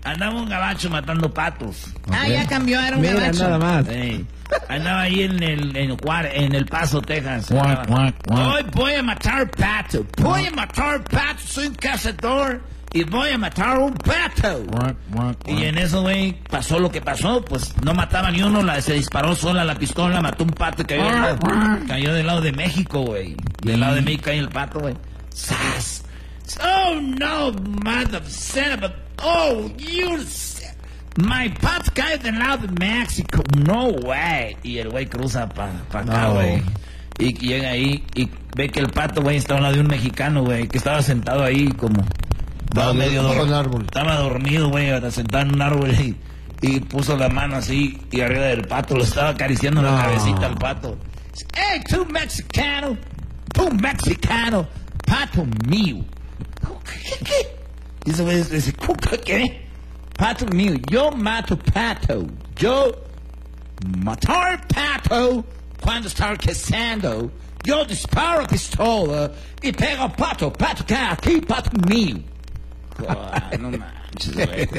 Andaba un gabacho matando patos. Okay. Ya cambió, era un Mira, gabacho. nada más. Sí. Andaba ahí en el Paso, Texas. Hoy voy a matar pato. Voy a matar pato. Soy un cazador y voy a matar un pato. Y en eso, güey, pasó lo que pasó. Pues no mataba ni uno. Se disparó sola la pistola. Mató un pato y cayó del lado de México, güey. Del lado de México cayó el pato, güey. ¡Sas! Oh, no, mother son of a... Oh, you... My pato cae del lado de México. No way. Y el güey cruza pa acá, güey. Y llega ahí y ve que el pato, güey, estaba al lado de un mexicano, güey, que estaba sentado ahí como... Estaba medio dormido. Estaba dormido, güey, sentado en un árbol y puso la mano así y arriba del pato le estaba acariciando la cabecita al pato. Hey, tú mexicano, pato mío. ¿Qué? Y ese güey dice, ¿qué? Pato mío, yo mato pato. Yo matar pato cuando está cazando. Yo disparo pistola y pego pato. Pato cae aquí, pato mío. No manches, güey.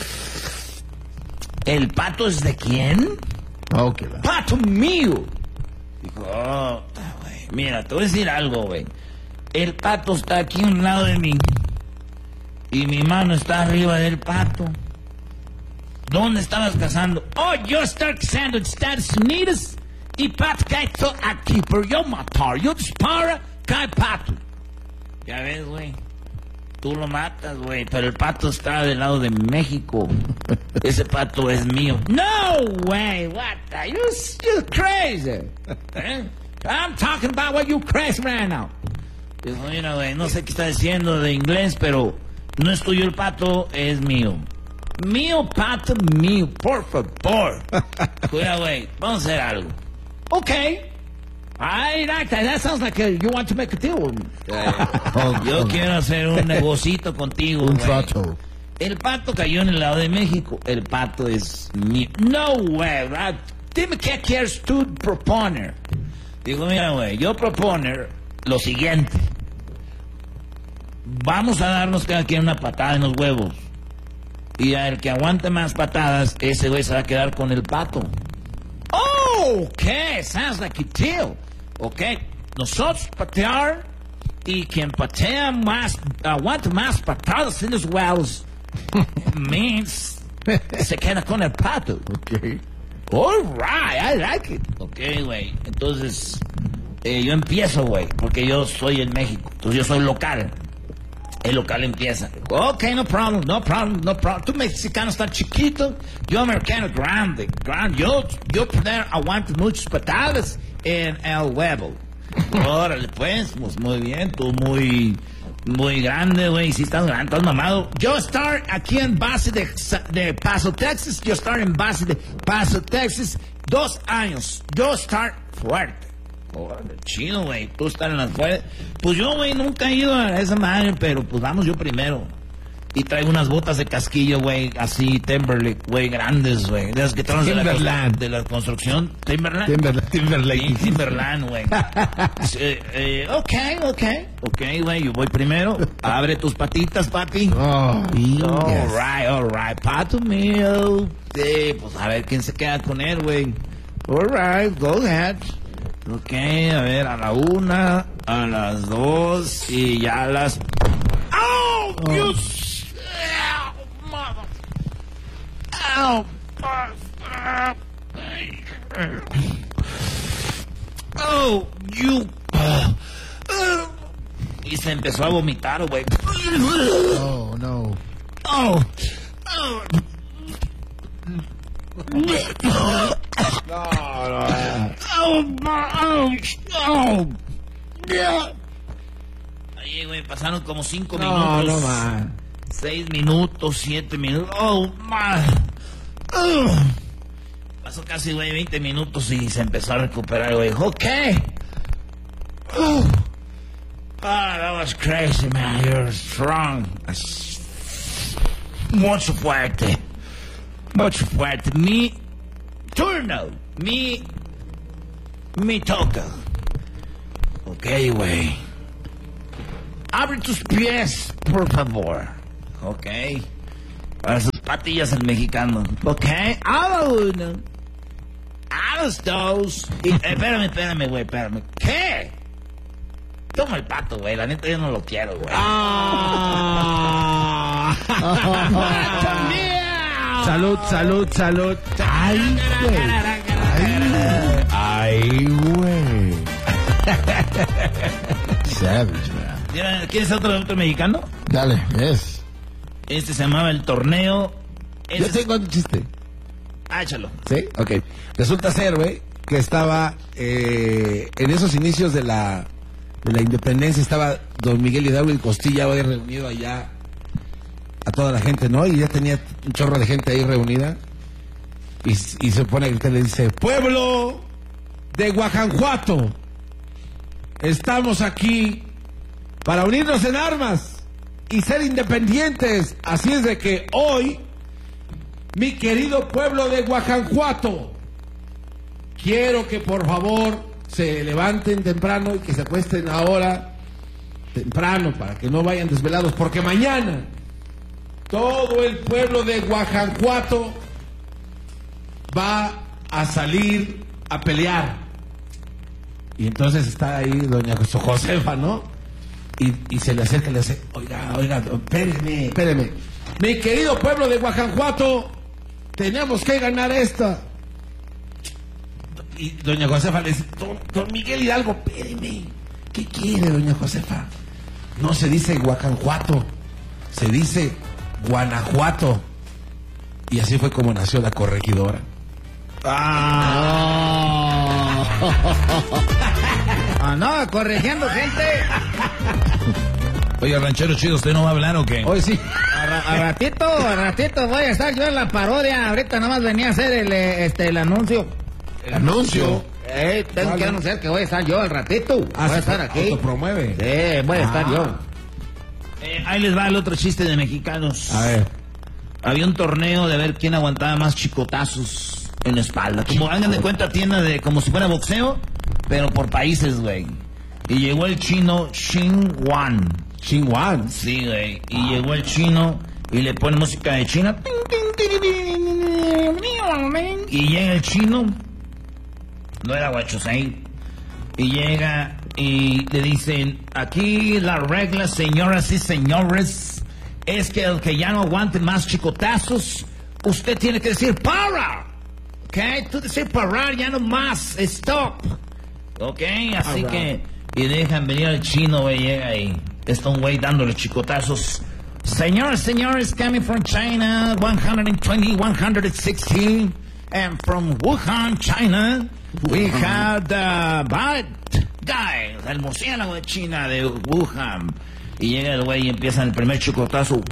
¿El pato es de quién? Okay, Pato mío. Dijo, güey, mira, te voy a decir algo, güey. El pato está aquí a un lado de mí y mi mano está arriba del pato. ¿Dónde estabas cazando? Oh, yo estoy cazando en Estados Unidos y pato cae todo aquí, pero yo matar. Yo disparo, cae pato. Ya ves, güey. Tú lo matas, güey, pero el pato está del lado de México. Ese pato es mío. No way, what the... You're crazy. ¿Eh? I'm talking about what you crazy right now. Dijo, mira, güey, no sé qué está diciendo de inglés, pero no es tuyo el pato, es mío. Mío, pato, mío, por favor. Cuida, güey, vamos a hacer algo. Okay. I like that. That sounds like you want to make a deal with me. Yo quiero hacer un negocito contigo, un güey. trato. El pato cayó en el lado de México. El pato es mío. No, güey. Dime qué quieres tú proponer. Digo, mira, güey, yo proponer lo siguiente. Vamos a darnos cada quien una patada en los huevos. Y al que aguante más patadas, ese güey se va a quedar con el pato. Oh, okay, sounds like a deal. Okay, nosotros patear y quien patea más, aguanta más patadas en los huevos, means se queda con el pato. Okay. All right, I like it. Okay, güey, entonces yo empiezo, güey, porque yo soy en México, entonces yo soy local. El local empieza. Ok, no problem. Tú mexicano está chiquito, yo americano grande. Yo poder aguanto muchas patadas en el huevo. Órale, pues muy bien, tú muy grande, güey. Si estás grande, estás mamado. Yo estar aquí en base de Paso, Texas. Yo estar en base de Paso, Texas 2 años. Yo estar fuerte. Órale, chido, güey. Tú estás en las fuerzas. Pues yo, güey, nunca he ido a esa madre, pero pues vamos yo primero. Y traigo unas botas de casquillo, güey, así, Timberlake, güey, grandes, güey. De las que traen de la construcción. Timberland, güey. Ok, güey, yo voy primero. Abre tus patitas, papi. Oh, yes. All right, pato mío. Sí, pues a ver quién se queda con él, güey. All right, go ahead. Ok, a ver, a la 1, a las 2 y ya a las... ¡Oh! ¡You... Mother... ¡Oh! ¡Oh! ¡You... Y se empezó a vomitar, güey. Oh, no. ¡Oh! Ahí, güey, pasaron como 5 minutos. No, man. 6 minutos, 7 minutos. Oh, man. Pasó casi, güey, 20 minutos y se empezó a recuperar, güey. Ok. That was crazy, man. You're strong. Mucho fuerte. Mi turno. Mi toca. Ok, güey. Abre tus pies, por favor. Ok. patillas el mexicano. Ok, a uno, a los dos. Y, espérame, güey, espérame. ¿Qué? Toma el pato, güey. La neta yo no lo quiero, güey. Salud. Ay, güey. Savage, man. ¿Quieres otro mexicano? Dale, yes. Este se llamaba el torneo. Yo tengo un chiste. Échalo. ¿Sí? Ok. Resulta ser, güey, que estaba en esos inicios de la independencia, estaba don Miguel Hidalgo y Costilla, güey, reunido allá a toda la gente, ¿no? Y ya tenía un chorro de gente ahí reunida. Y se pone a gritar y le dice: pueblo de Guajanjuato, estamos aquí para unirnos en armas y ser independientes. Así es de que hoy, mi querido pueblo de Guajanjuato, quiero que por favor se levanten temprano y que se acuesten ahora temprano para que no vayan desvelados, porque mañana todo el pueblo de Guajanjuato va a salir a pelear. Y entonces está ahí doña Josefa, ¿no? Y se le acerca y le dice: oiga, espéreme. Mi querido pueblo de Guajanjuato, tenemos que ganar esta. Y doña Josefa le dice: don Miguel Hidalgo, espéreme. ¿Qué quiere, doña Josefa? No se dice Guajanjuato, se dice Guanajuato. Y así fue como nació la corregidora. No, corrigiendo gente. Oye, ranchero chido, ¿usted no va a hablar o qué? Hoy sí. A ratito voy a estar yo en la parodia. Ahorita nada más venía a hacer el anuncio. ¿El anuncio? Tengo que anunciar que voy a estar yo al ratito. Voy a estar aquí. ¿Autopromueve? Sí, voy a estar yo. Ahí les va el otro chiste de mexicanos. A ver. Había un torneo de ver quién aguantaba más chicotazos en la espalda. Como hagan de cuenta, tienda de como si fuera boxeo, pero por países, güey. Y llegó el chino Xin Wan. Sí, güey. Y llegó el chino y le pone música de China. Y llega el chino. No era Huachusei. Y llega y le dicen: aquí la regla, señoras y señores, es que el que ya no aguante más chicotazos, usted tiene que decir para. ¿Ok? Tú decir parar, ya no más. Stop. ¿Ok? Así que... Y dejan venir al chino, güey, llega ahí. Está un güey dándole chicotazos. Señores, coming from China, 120, 160. And from Wuhan, China, we have the bad guy, el murciélago de China, de Wuhan. Y llega el güey y empieza el primer chicotazo.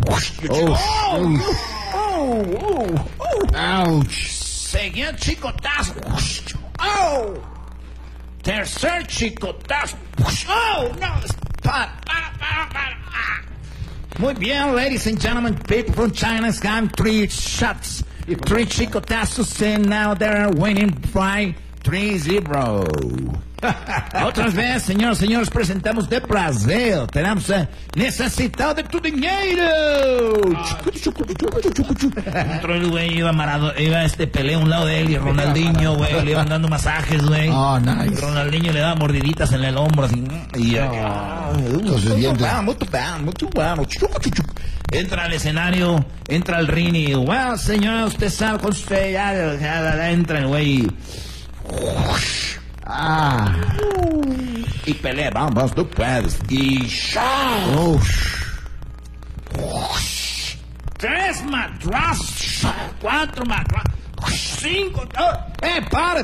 Ouch. Seguía el chicotazo. Tercer chicotazo. No, para. Muy bien, ladies and gentlemen, people from China's got 3 shots, 3 chicotazos, and now they're winning by 3-0. Otras veces, señores, presentamos de Brasil. Tenemos necesitado de tu dinero. Otro el güey iba pelea a un lado de él y Ronaldinho, güey, le iban dando masajes, güey. Oh, nice. Ronaldinho le daba mordiditas en el hombro, así. Y mucho bueno. Entra al escenario, entra al ring y, bueno, señor, usted sabe con usted, ya entra el güey. Y pelea, vamos, tú puedes. Y 3 madrazos, 4 madrazos, 5. Para.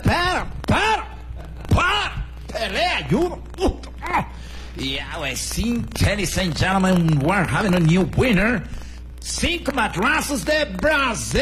Pelea, ayuda. Yeah, ladies and gentlemen, we're having a new winner. 5 madrazos de Brasil.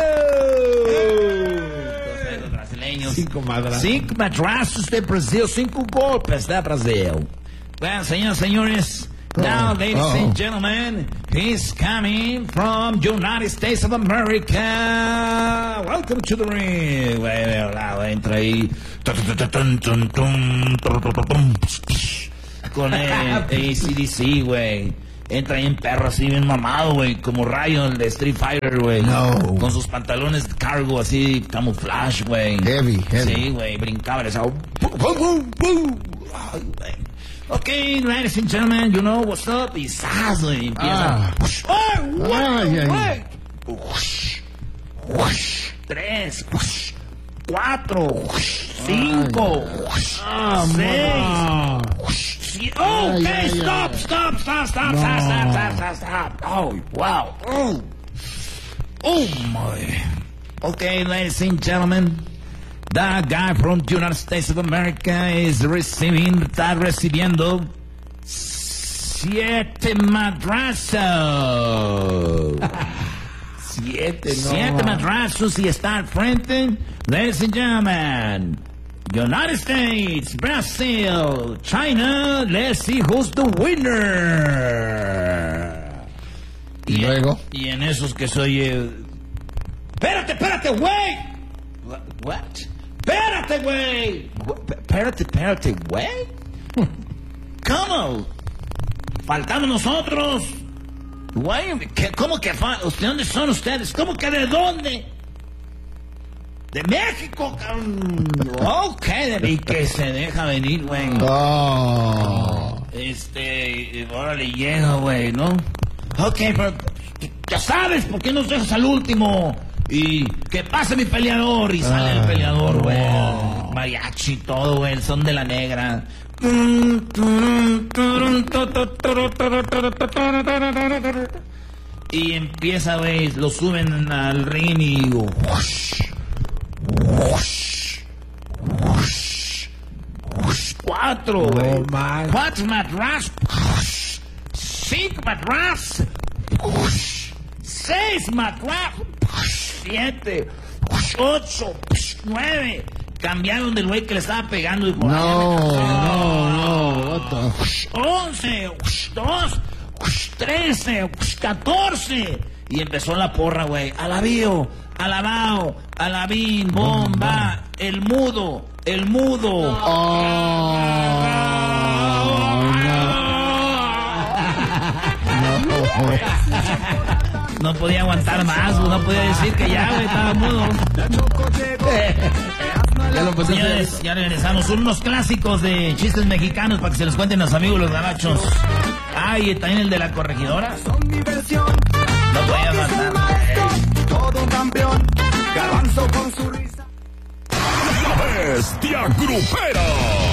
5 madrazos. 5 madrazos de Brasil, 5 golpes de Brasil. Well, señores, now, ladies and gentlemen, he's coming from United States of America. Welcome to the ring. Entra ahí. Con el ACDC, güey. entra ahí en perro así bien mamado, güey, como Rayo, el de Street Fighter, güey. No. Con sus pantalones cargo así, camuflaje, güey. Heavy. Sí, güey, brincaba, le decía, ¡pum, pum, pum, pum! Ay, güey. Okay, ladies and gentlemen, you know what's up? Y ¡zas, güey! Empieza. ¡Ay! 3, 4, 5, 6. Okay, stop. Oh, wow. Oh my. Okay, ladies and gentlemen, the guy from the United States of America está recibiendo 7 madrazos. 7 madrazos y está al frente. Ladies and gentlemen, United States, Brazil, China, let's see who's the winner. Y luego. Y en esos que soy... Espérate, güey. What? Espérate, güey. Espérate, güey. ¿Cómo? Faltamos nosotros. Güey, ¿cómo que ¿de dónde son ustedes? ¿Cómo que de dónde? De México. Ok, y que se deja venir, güey. Oh. Ahora le llega, güey, ¿no? Ok, pero ya sabes, ¿por qué nos dejas al último? Y que pase mi peleador. Y sale el peleador, güey. Mariachi, todo, güey, el son de la negra. Y empieza, güey, lo suben al ring y... Cuatro matraz, 5 matraz, 6 matraz, 7, 8, 9. Cambiaron del güey que le estaba pegando y por 11, 2, 13, 14. Y empezó la porra, güey. Alabío, alabao, alabín, bomba, el mudo. No podía aguantar más, no podía decir que ya, güey, estaba mudo. Señores, ya regresamos. Son unos clásicos de chistes mexicanos para que se los cuenten los amigos los gabachos. Y también el de la corregidora. No podía aguantar. Todo un campeón, Garbanzo con su risa. La bestia grupera.